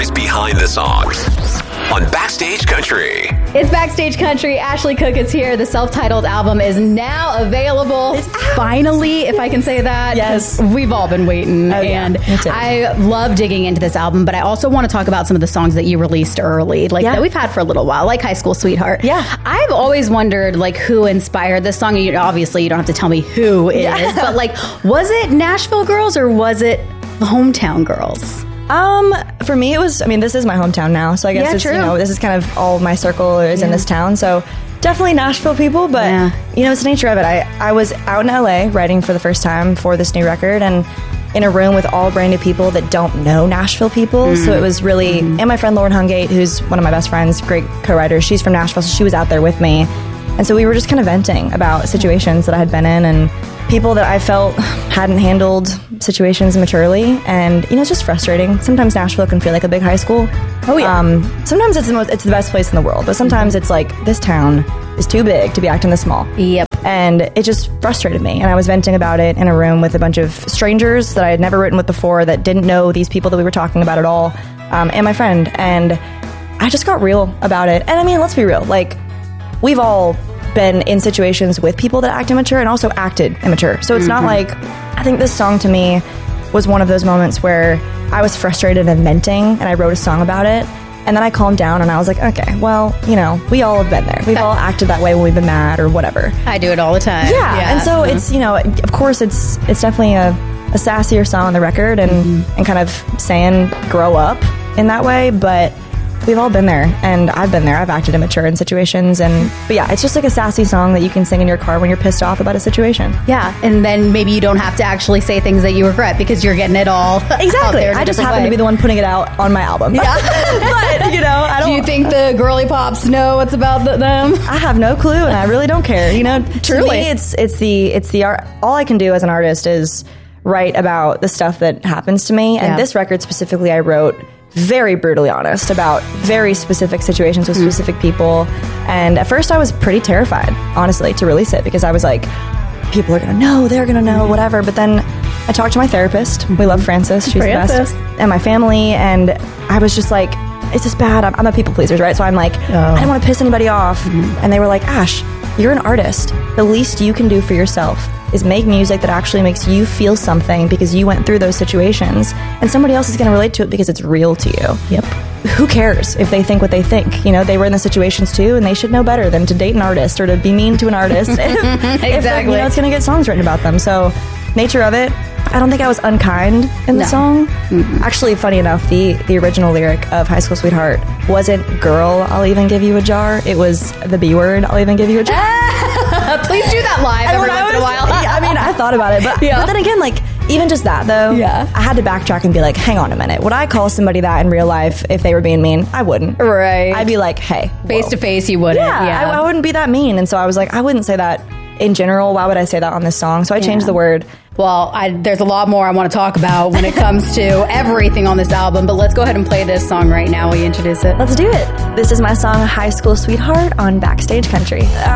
stories behind the songs on Backstage Country. It's Backstage Country. Ashley Cooke is here. The self-titled album is now available. Finally, if I can say that. Yes. We've all been waiting. And me too. I love digging into this album, but I also want to talk about some of the songs that you released early, that we've had for a little while, like High School Sweetheart. Yeah. I've always wondered, who inspired this song. Obviously, you don't have to tell me who it is, but, was it Nashville Girls or was it the Hometown Girls? For me, it was, this is my hometown now, so I guess it's, true. This is kind of all my circle is in this town, so definitely Nashville people, but, it's the nature of it. I was out in LA writing for the first time for this new record, and in a room with all brand new people that don't know Nashville people, so it was really, and my friend Lauren Hungate, who's one of my best friends, great co-writer, she's from Nashville, so she was out there with me, and so we were just kind of venting about situations that I had been in, and people that I felt hadn't handled situations maturely, and it's just frustrating. Sometimes Nashville can feel like a big high school. Oh yeah. Sometimes it's the best place in the world, but sometimes it's like this town is too big to be acting this small. Yep. And it just frustrated me, and I was venting about it in a room with a bunch of strangers that I had never written with before, that didn't know these people that we were talking about at all, and my friend, and I just got real about it. And let's be real, we've all been in situations with people that act immature and also acted immature. So it's not I think this song to me was one of those moments where I was frustrated and venting, and I wrote a song about it. And then I calmed down and I was like, okay, well, we all have been there. We've all acted that way when we've been mad or whatever. I do it all the time. Yeah. And so it's, of course it's definitely a sassier song on the record and kind of saying grow up in that way, but we've all been there, and I've been there. I've acted immature in situations, but yeah, it's just like a sassy song that you can sing in your car when you're pissed off about a situation. Yeah, and then maybe you don't have to actually say things that you regret because you're getting it all Exactly. out there in a I just different happen way. to be the one putting it out on my album. Yeah. But, I don't... Do you think the girly pops know what's about them? I have no clue, and I really don't care. Truly. To me, it's the art. All I can do as an artist is write about the stuff that happens to me, and this record specifically I wrote very brutally honest about very specific situations with specific people. And at first I was pretty terrified, honestly, to release it, because I was like, people are going to know, they're going to know, whatever. But then I talked to my therapist. We love Frances. She's the best. And my family. And I was just like, is this bad? I'm a people pleaser, right? So I'm like, I don't want to piss anybody off. And they were like, Ash, you're an artist. The least you can do for yourself is make music that actually makes you feel something because you went through those situations, and somebody else is going to relate to it because it's real to you. Yep. Who cares if they think what they think? They were in the situations too, and they should know better than to date an artist or to be mean to an artist. Exactly. If, it's going to get songs written about them. So, nature of it. I don't think I was unkind in the song. Actually, funny enough, the original lyric of High School Sweetheart wasn't "Girl, I'll even give you a jar." It was the B word. I'll even give you a jar. Please do that live every once in a while. I thought about it, but then again, even just that though, I had to backtrack and be like, hang on a minute. Would I call somebody that in real life if they were being mean? I wouldn't. Right. I'd be like, hey, face to face, you wouldn't. Yeah, I wouldn't be that mean. And so I was like, I wouldn't say that in general. Why would I say that on this song? So I changed the word. Well, there's a lot more I want to talk about when it comes to everything on this album, but let's go ahead and play this song right now. We introduce it. Let's do it. This is my song, High School Sweetheart, on Backstage Country.